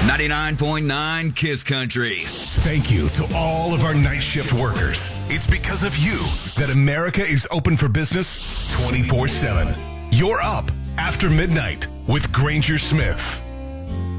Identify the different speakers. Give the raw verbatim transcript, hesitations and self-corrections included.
Speaker 1: ninety-nine point nine Kiss Country.
Speaker 2: Thank you to all of our night shift workers. It's because of you that America is open for business twenty-four seven. You're up after midnight with Granger Smith.